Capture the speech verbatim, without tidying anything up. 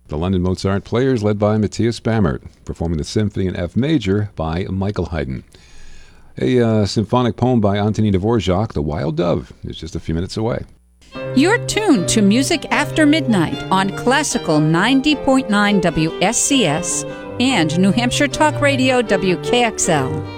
The London Mozart Players, led by Matthias Bammert, performing the Symphony in F Major by Michael Haydn. A uh, symphonic poem by Antonin Dvorak, The Wild Dove, is just a few minutes away. You're tuned to Music After Midnight on Classical ninety point nine W S C S and New Hampshire Talk Radio W K X L.